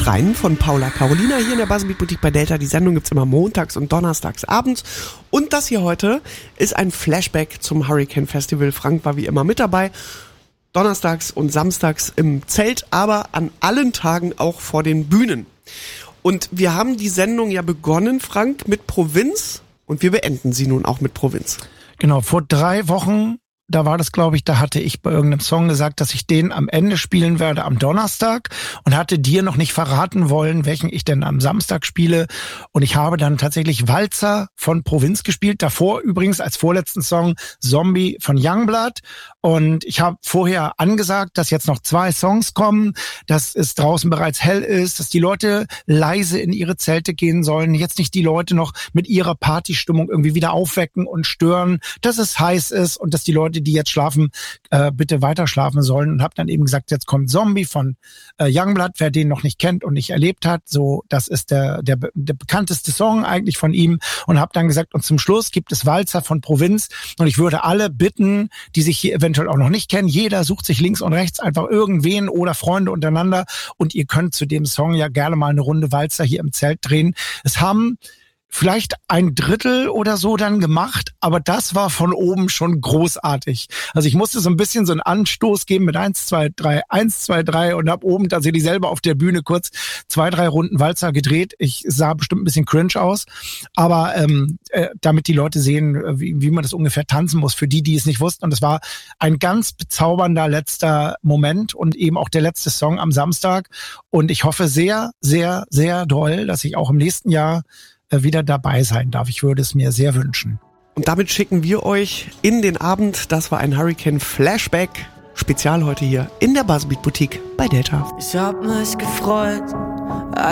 Schreien von Paula Carolina hier in der Buzzbeat Boutique bei Delta. Die Sendung gibt's immer montags und donnerstags abends. Und das hier heute ist ein Flashback zum Hurricane Festival. Frank war wie immer mit dabei. Donnerstags und samstags im Zelt, aber an allen Tagen auch vor den Bühnen. Und wir haben die Sendung ja begonnen, Frank, mit Provinz und wir beenden sie nun auch mit Provinz. Genau, vor 3 Wochen, da war das, glaube ich, da hatte ich bei irgendeinem Song gesagt, dass ich den am Ende spielen werde am Donnerstag und hatte dir noch nicht verraten wollen, welchen ich denn am Samstag spiele. Und ich habe dann tatsächlich Walzer von Provinz gespielt. Davor übrigens als vorletzten Song Zombie von Youngblood. Und ich habe vorher angesagt, dass jetzt noch 2 Songs kommen, dass es draußen bereits hell ist, dass die Leute leise in ihre Zelte gehen sollen, jetzt nicht die Leute noch mit ihrer Partystimmung irgendwie wieder aufwecken und stören, dass es heiß ist und dass die Leute, die jetzt schlafen, bitte weiter schlafen sollen. Und habe dann eben gesagt, jetzt kommt Zombie von Youngblood, wer den noch nicht kennt und nicht erlebt hat, so das ist der bekannteste Song eigentlich von ihm. Und habe dann gesagt, und zum Schluss gibt es Walzer von Provinz. Und ich würde alle bitten, die sich hier eventuell auch noch nicht kennen, jeder sucht sich links und rechts einfach irgendwen oder Freunde untereinander und ihr könnt zu dem Song ja gerne mal eine Runde Walzer hier im Zelt drehen. Es haben vielleicht 1/3 oder so dann gemacht, aber das war von oben schon großartig. Also ich musste so ein bisschen so einen Anstoß geben mit 1, 2, 3, 1, 2, 3 und hab oben tatsächlich selber auf der Bühne kurz 2, 3 Runden Walzer gedreht. Ich sah bestimmt ein bisschen cringe aus, aber damit die Leute sehen, wie man das ungefähr tanzen muss, für die es nicht wussten. Und es war ein ganz bezaubernder letzter Moment und eben auch der letzte Song am Samstag. Und ich hoffe sehr, sehr, sehr doll, dass ich auch im nächsten Jahr wieder dabei sein darf. Ich würde es mir sehr wünschen. Und damit schicken wir euch in den Abend. Das war ein Hurricane Flashback. Spezial heute hier in der Buzzbeat Boutique bei Delta. Ich hab mich gefreut,